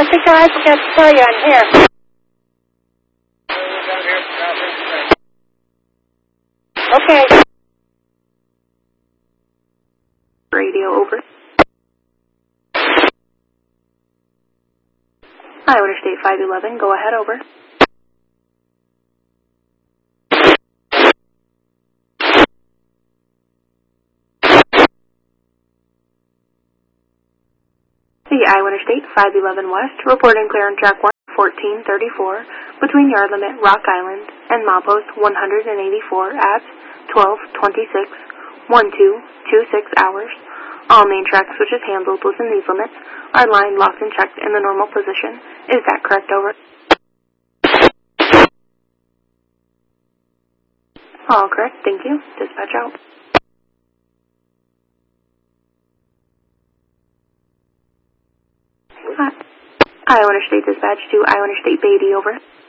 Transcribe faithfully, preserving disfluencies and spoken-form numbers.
I think I forgot to tell you I'm here. Okay. Radio over. Iowa Interstate five eleven, go ahead, over. The Iowa Interstate five eleven West, reporting clear on track one fourteen thirty-four, between yard limit Rock Island and milepost one eighty-four at twelve twenty-six, twelve twenty-six hours. All main track switches handled within these limits are lined, locked, and checked in the normal position. Is that correct, over? All correct, thank you. Dispatch out. Iowa Interstate Dispatch to Iowa Interstate Beatty, over.